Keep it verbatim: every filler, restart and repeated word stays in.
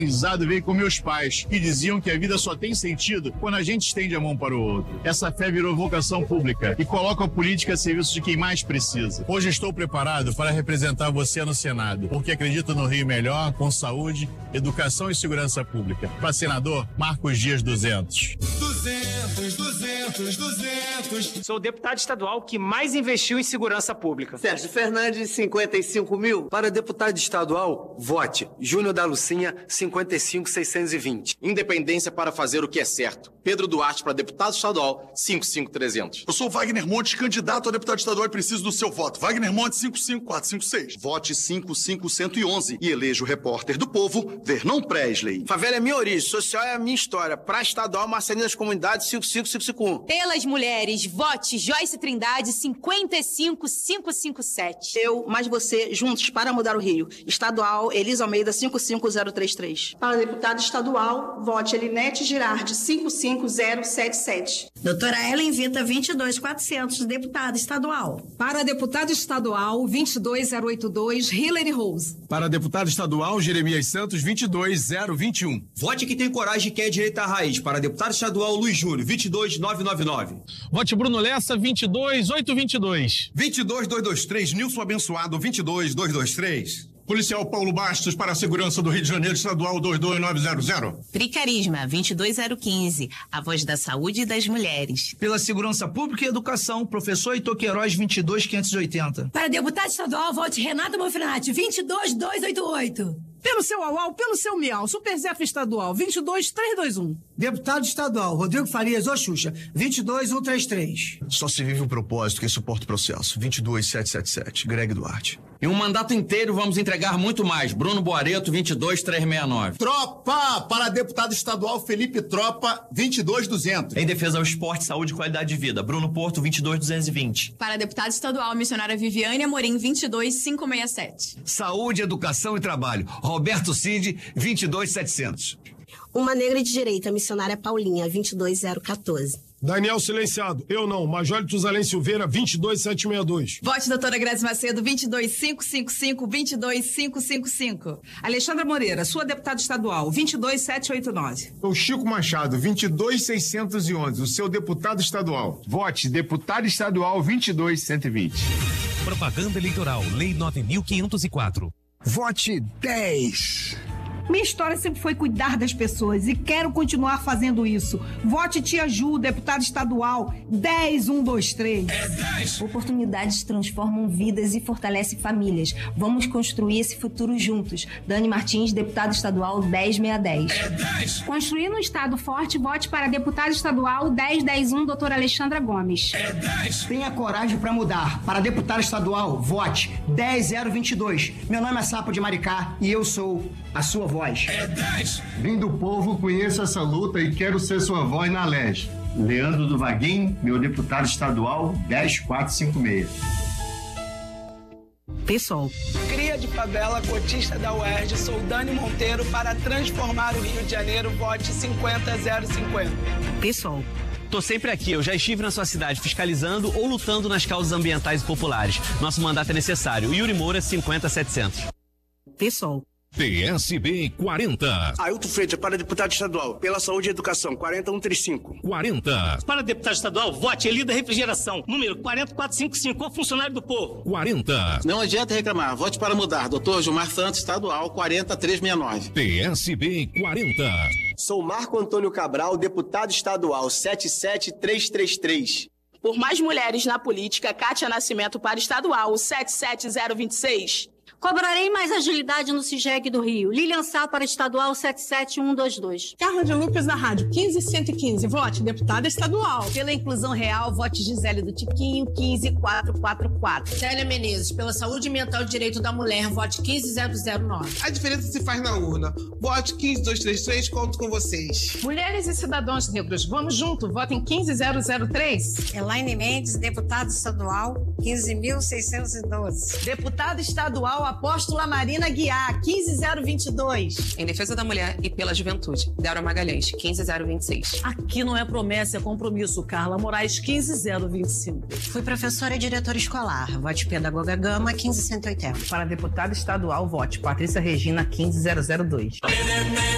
Veio com meus pais, que diziam que a vida só tem sentido quando a gente estende a mão para o outro. Essa fé virou vocação pública e coloca a política a serviço de quem mais precisa. Hoje estou preparado para representar você no Senado, porque acredito no Rio melhor, com saúde, educação e segurança pública. Para senador, Marcos Dias duzentos. duzentos, duzentos, duzentos. Sou o deputado estadual que mais investiu em segurança pública. Sérgio Fernandes, cinquenta e cinco mil. Para deputado estadual, vote Júnior da Lucinha, cinquenta e cinco mil seiscentos e vinte. Independência para fazer o que é certo. Pedro Duarte para deputado estadual, cinquenta e cinco mil trezentos. Eu sou Wagner Montes, candidato a deputado estadual e preciso do seu voto. Wagner Montes, cinquenta e cinco mil quatrocentos e cinquenta e seis. Vote cinquenta e cinco mil cento e onze e eleja o repórter do povo, Vernon Presley. Favela é minha origem, social é a minha história. Pra estadual, Marcelinho das Comunidades, cinquenta e cinco mil quinhentos e cinquenta e um. Pelas mulheres, vote Joyce Trindade, cinquenta e cinco mil quinhentos e cinquenta e sete. Eu, mais você, juntos para mudar o Rio. Estadual, Elisa Almeida, cinquenta e cinco mil trinta e três. Para deputado estadual, vote Elinete Girardi, cinquenta e cinco mil setenta e sete. Doutora Ellen Vita, vinte e dois mil quatrocentos, deputada estadual. Para deputado estadual, vinte e dois mil oitenta e dois, Hillary Rose. Para deputado estadual, Jeremias Santos, vinte e dois mil vinte e um. Vote que tem coragem e quer direita à raiz. Para deputado estadual, Luiz Júlio, vinte e dois mil novecentos e noventa e nove. Vote Bruno Lessa, vinte e dois mil oitocentos e vinte e dois. vinte e dois mil duzentos e vinte e três, Nilson Abençoado, vinte e dois mil duzentos e vinte e três. Policial Paulo Bastos para a segurança do Rio de Janeiro, estadual dois dois nove zero zero. Tricarisma, vinte e dois mil quinze, a voz da saúde e das mulheres. Pela segurança pública e educação, professor Heitor Queiroz, vinte e dois mil quinhentos e oitenta. Para deputado estadual, vote Renata Monfrinati, vinte e dois mil duzentos e oitenta e oito. Pelo seu Auau, pelo seu Miau, Superzef estadual, vinte e dois mil trezentos e vinte e um. Deputado estadual, Rodrigo Farias, ô Xuxa, vinte e dois mil trezentos e trinta e três. Só se vive o propósito que suporta o processo, vinte e dois mil setecentos e setenta e sete, Greg Duarte. Em um mandato inteiro vamos entregar muito mais. Bruno Boareto, vinte e dois mil trezentos e sessenta e nove. Tropa! Para deputado estadual, Felipe Tropa, vinte e dois mil duzentos. Em defesa ao esporte, saúde e qualidade de vida. Bruno Porto, vinte e dois mil duzentos e vinte. Para deputado estadual, missionária Viviane Amorim, vinte e dois mil quinhentos e sessenta e sete. Saúde, educação e trabalho. Roberto Cid, vinte e dois mil e setecentos. Uma negra de direita, missionária Paulinha, vinte e dois mil quatorze. Daniel Silenciado, eu não. Major Tuzalém Silveira, vinte e dois mil setecentos e sessenta e dois. Vote doutora Grazi Macedo, vinte e dois mil quinhentos e cinquenta e cinco, vinte e dois mil quinhentos e cinquenta e cinco. Alexandra Moreira, sua deputada estadual, vinte e dois mil setecentos e oitenta e nove. O Chico Machado, vinte e dois mil seiscentos e onze, o seu deputado estadual. Vote deputado estadual, vinte e dois mil cento e vinte. Propaganda eleitoral, Lei nove mil quinhentos e quatro. Vote dez. Minha história sempre foi cuidar das pessoas e quero continuar fazendo isso. Vote Tia Ju, deputada estadual, dez mil cento e vinte e três. É dez. Oportunidades transformam vidas e fortalecem famílias. Vamos construir esse futuro juntos. Dani Martins, deputada estadual, dez mil seiscentos e dez. É dez. Construindo um estado forte, vote para deputada estadual, dez mil cento e um, doutora Alexandra Gomes. É dez. Tenha coragem para mudar. Para deputada estadual, vote dez mil vinte e dois. Meu nome é Sapo de Maricá e eu sou a sua voz. É dez. Vim do povo, conheço essa luta e quero ser sua voz na Leste. Leandro do Vaguinho, meu deputado estadual, dez mil quatrocentos e cinquenta e seis. Pessoal. Cria de favela, cotista da U E R J, sou Dani Monteiro para transformar o Rio de Janeiro, vote cinquenta mil cinquenta. Pessoal. Tô sempre aqui, eu já estive na sua cidade fiscalizando ou lutando nas causas ambientais e populares. Nosso mandato é necessário. Yuri Moura, cinquenta mil e setecentos. Pessoal. P S B quarenta. Ailton Freitas para deputado estadual, pela saúde e educação, quarenta mil cento e trinta e cinco. quarenta. Para deputado estadual, vote Elida Refrigeração, número quarenta mil quatrocentos e cinquenta e cinco, funcionário do povo. quarenta. Não adianta reclamar, vote para mudar. doutor Gilmar Santos, estadual, quarenta mil trezentos e sessenta e nove. P S B quarenta. Sou Marco Antônio Cabral, deputado estadual, setenta e sete mil trezentos e trinta e três. Por mais mulheres na política, Kátia Nascimento para estadual, setenta e sete mil vinte e seis. Cobrarei mais agilidade no CIGEG do Rio. Lilian Sá para estadual setenta e sete mil cento e vinte e dois. Carla de Lucas da Rádio, quinze mil cento e quinze. Vote deputada estadual. Pela inclusão real, vote Gisele do Tiquinho, quinze mil quatrocentos e quarenta e quatro. Célia Menezes, pela saúde mental e direito da mulher, vote quinze mil zero nove. A diferença se faz na urna. Vote quinze mil duzentos e trinta e três, conto com vocês. Mulheres e cidadãos negros, vamos junto, votem quinze mil três. Elaine Mendes, deputada estadual, quinze mil seiscentos e doze. Deputada estadual, Apóstola Marina Guiar, quinze mil vinte e dois. Em defesa da mulher e pela juventude, Débora Magalhães, quinze mil vinte e seis. Aqui não é promessa, é compromisso. Carla Moraes, quinze mil vinte e cinco. Fui professora e diretora escolar. Vote Pedagoga Gama, quinze mil cento e oitenta. Para deputada estadual, vote Patrícia Regina, quinze mil dois.